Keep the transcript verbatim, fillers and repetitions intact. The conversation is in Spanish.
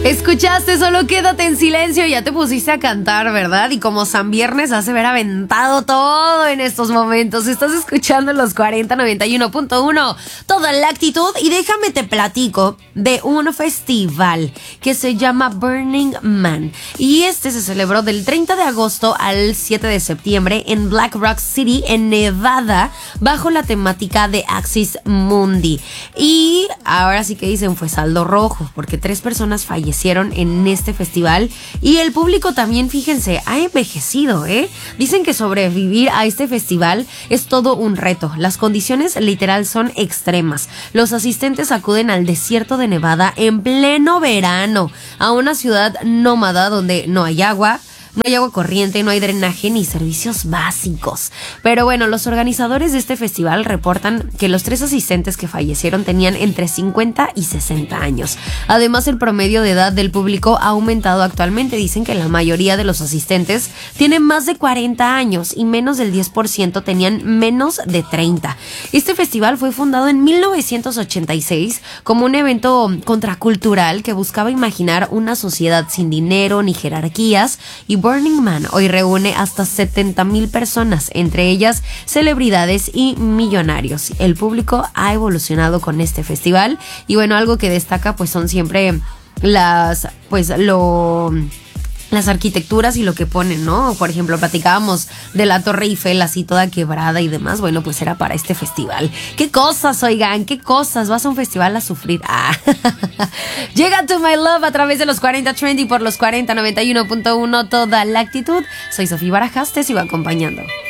Escuchaste, solo quédate en silencio. Ya te pusiste a cantar, ¿verdad? Y como San Viernes hace ver aventado todo en estos momentos. Estás escuchando los cuarenta noventa y uno punto uno, toda la actitud. Y déjame te platico de un festival que se llama Burning Man. Y este se celebró del treinta de agosto al siete de septiembre en Black Rock City, en Nevada, bajo la temática de Axis Mundi. Y ahora sí que dicen fue saldo rojo, porque tres personas fallecieron en este festival y el público también, fíjense, ha envejecido, ¿eh? Dicen que sobrevivir a este festival es todo un reto. Las condiciones literal son extremas. Los asistentes acuden al desierto de Nevada en pleno verano, a una ciudad nómada donde no hay agua, no hay agua corriente, no hay drenaje ni servicios básicos. Pero bueno, los organizadores de este festival reportan que los tres asistentes que fallecieron tenían entre cincuenta y sesenta años. Además, el promedio de edad del público ha aumentado actualmente. Dicen que la mayoría de los asistentes tienen más de cuarenta años y menos del diez por ciento tenían menos de treinta. Este festival fue fundado en mil novecientos ochenta y seis como un evento contracultural que buscaba imaginar una sociedad sin dinero ni jerarquías, y Burning Man hoy reúne hasta setenta mil personas, entre ellas celebridades y millonarios. El público ha evolucionado con este festival y bueno, algo que destaca pues son siempre las, pues lo... las arquitecturas y lo que ponen, ¿no? Por ejemplo, platicábamos de la Torre Eiffel así toda quebrada y demás. Bueno, pues era para este festival. ¡Qué cosas, oigan! ¡Qué cosas! Vas a un festival a sufrir. Ah. Llega To My Love a través de los cuarenta Trendy por los cuarenta noventa y uno punto uno, toda la actitud. Soy Sofía Barajas, te sigo acompañando.